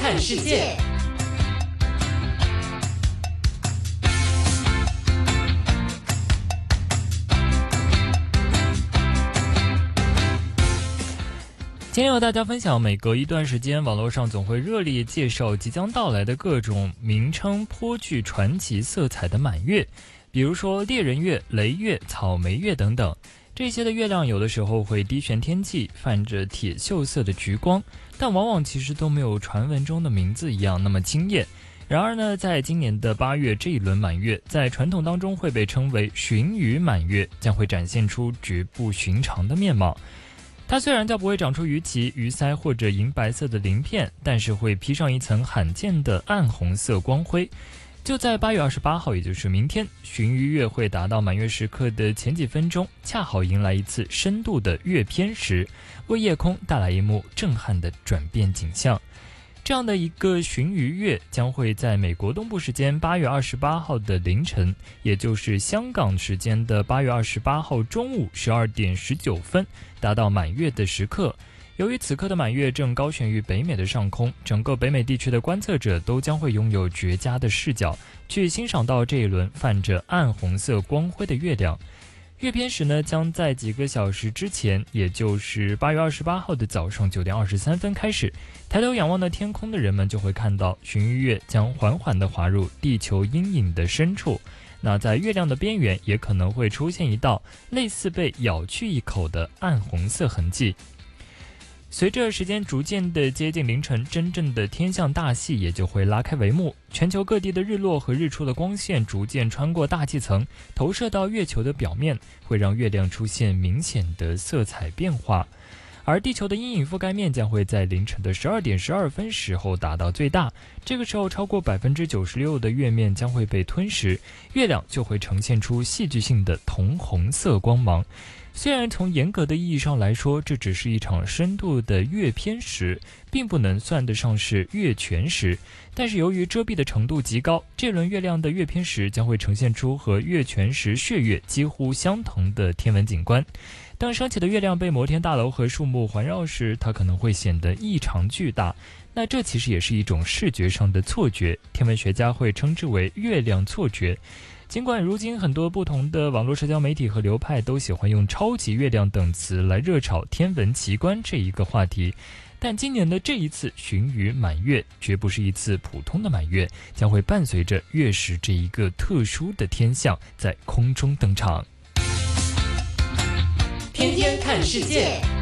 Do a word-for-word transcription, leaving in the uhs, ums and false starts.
看世界。今天和大家分享，每隔一段时间，网络上总会热烈介绍即将到来的各种名称颇具传奇色彩的满月，比如说猎人月、雷月、草莓月等等。这些的月亮有的时候会低悬天际，泛着铁锈色的橘光，但往往其实都没有传闻中的名字一样那么惊艳。然而呢，在今年的八月这一轮满月，在传统当中会被称为鲟鱼满月，将会展现出绝不寻常的面貌。它虽然叫不会长出鱼鳍、鱼鳃或者银白色的鳞片，但是会披上一层罕见的暗红色光辉。就在八月二十八号，也就是明天，鲟鱼月会达到满月时刻的前几分钟，恰好迎来一次深度的月偏食，为夜空带来一幕震撼的转变景象。这样的一个鲟鱼月将会在美国东部时间八月二十八号的凌晨，也就是香港时间的八月二十八号中午十二点十九分达到满月的时刻。由于此刻的满月正高悬于北美的上空，整个北美地区的观测者都将会拥有绝佳的视角，去欣赏到这一轮泛着暗红色光辉的月亮。月偏食呢，将在几个小时之前，也就是八月二十八号的早上九点二十三分开始，抬头仰望的天空的人们就会看到鲟鱼月将缓缓地滑入地球阴影的深处。那在月亮的边缘也可能会出现一道类似被咬去一口的暗红色痕迹。随着时间逐渐的接近凌晨，真正的天象大戏也就会拉开帷幕。全球各地的日落和日出的光线逐渐穿过大气层，投射到月球的表面，会让月亮出现明显的色彩变化。而地球的阴影覆盖面将会在凌晨的十二点十二分时候达到最大，这个时候超过百分之九十六的月面将会被吞噬，月亮就会呈现出戏剧性的铜红色光芒。虽然从严格的意义上来说，这只是一场深度的月偏食，并不能算得上是月全食，但是由于遮蔽的程度极高，这轮月亮的月偏食将会呈现出和月全食血月几乎相同的天文景观。当升起的月亮被摩天大楼和树木环绕时，它可能会显得异常巨大，那这其实也是一种视觉上的错觉，天文学家会称之为月亮错觉。尽管如今很多不同的网络社交媒体和流派都喜欢用超级月亮等词来热炒天文奇观这一个话题，但今年的这一次鲟鱼满月绝不是一次普通的满月，将会伴随着月食这一个特殊的天象在空中登场。 天天看世界。